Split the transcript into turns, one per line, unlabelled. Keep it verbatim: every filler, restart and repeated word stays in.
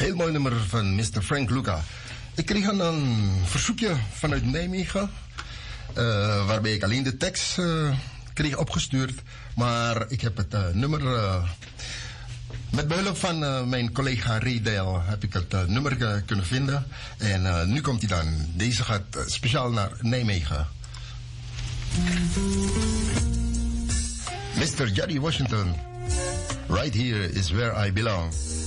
Heel mooi nummer van mister Frank Luca. Ik kreeg een, een verzoekje vanuit Nijmegen. Uh, waarbij ik alleen de tekst uh, kreeg opgestuurd. Maar ik heb het uh, nummer... Uh, met behulp van uh, mijn collega Ray Dale heb ik het uh, nummer uh, kunnen vinden. En uh, nu komt hij dan. Deze gaat uh, speciaal naar Nijmegen. mister Jerry Washington. Right here is where I belong.